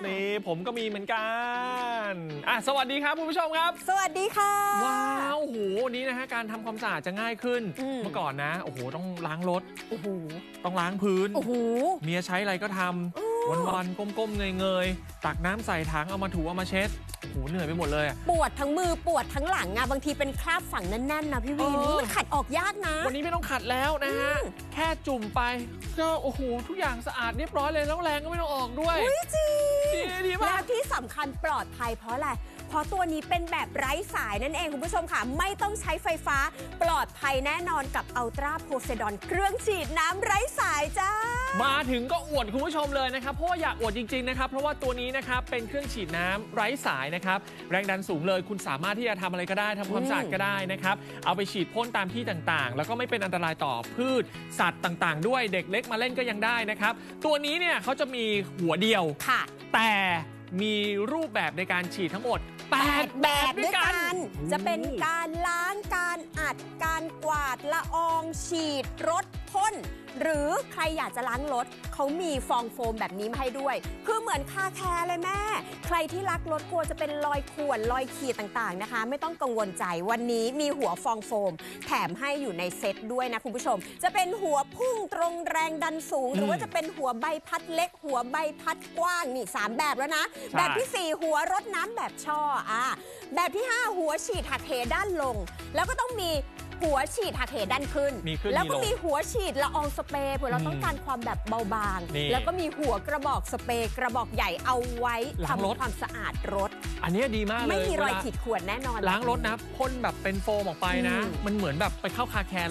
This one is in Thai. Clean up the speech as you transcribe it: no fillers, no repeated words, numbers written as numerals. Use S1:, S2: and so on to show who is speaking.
S1: นี่ผมก็มีเหมือนกันสวัสดีครับคุณผู้ชมครับ
S2: สวัสดีค่ะ
S1: ว้าวโอ้โหวันนี้นะฮะการทำความสะอาดจะง่ายขึ้นเมื่อก่อนนะโอ้โหต้องล้างรถ
S2: โอ้โห
S1: ต้องล้างพื้น
S2: โอ้โห
S1: เมียใช้อะไรก็ทำวันๆก้มๆเงยๆตักน้ำใส่ถังเอามาถูเอามาเช็ดโอ้โหเหนื่อยไปหมดเลย
S2: ปวดทั้งมือปวดทั้งหลังบางทีเป็นคราบฝังแน่นๆนะพี่วินมันขัดออกยากนะ
S1: วันนี้ไม่ต้องขัดแล้วนะฮะแค่จุ่มไปก็โอ้โหทุกอย่างสะอาดเรียบร้อยเลยแล้วแรงก็ไม่ต้องออกด้วย
S2: จริง
S1: ดีมาก
S2: แล้วที่สำคัญปลอดภัยเพราะอะไรเพราะตัวนี้เป็นแบบไร้สายนั่นเองคุณผู้ชมค่ะไม่ต้องใช้ไฟฟ้าปลอดภัยแน่นอนกับอัลตราโพไซดอนเครื่องฉีดน้ำไร้สายจ้า
S1: มาถึงก็อวดคุณผู้ชมเลยนะครับเพราะว่าอยากอวดจริงๆนะครับเพราะว่าตัวนี้นะครับเป็นเครื่องฉีดน้ำไร้สายนะครับแรงดันสูงเลยคุณสามารถที่จะทำอะไรก็ได้ทำความสะอาดก็ได้นะครับเอาไปฉีดพ่นตามที่ต่างๆแล้วก็ไม่เป็นอันตรายต่อพืชสัตว์ต่างๆด้วยเด็กเล็กมาเล่นก็ยังได้นะครับตัวนี้เนี่ยเขาจะมีหัวเดียว
S2: ค่ะ
S1: แต่มีรูปแบบในการฉีดทั้งหมด8แบบด้วยกัน
S2: จะเป็นการล้างการอัดการกวาดละอองฉีดรถพ่นหรือใครอยากจะล้างรถเขามีฟองโฟมแบบนี้มาให้ด้วยคือเหมือนคาแคร์เลยแม่ใครที่รักรถกลัวจะเป็นรอยข่วนรอยขีดต่างๆนะคะไม่ต้องกังวลใจวันนี้มีหัวฟองโฟมแถมให้อยู่ในเซ็ตด้วยนะคุณผู้ชมจะเป็นหัวพุ่งตรงแรงดันสูงหรือว่าจะเป็นหัวใบพัดเล็กหัวใบพัดกว้างนี่3แบบแล้วนะแบบที่4หัวรดน้ำแบบช่อแบบที่5หัวฉีดหักเหด้านลงแล้วก็ต้องมีหัวฉีดหักเหด้านขึ้นแล้วก็มีหัวฉีดละอองสเปรย์เผื่อเราต้องการความแบบเบาบางแล้วก็มีหัวกระบอกสเปรย์กระบอกใหญ่เอาไว้ทำความสะอาดรถ
S1: อันนี้ดีมากเลย
S2: ไม่มีรอยขีดข่วนแน่นอน
S1: ล้างรถนะพ่นแบบเป็นโฟมออกไปนะมันเหมือนแบบไปเข้าคาแคร์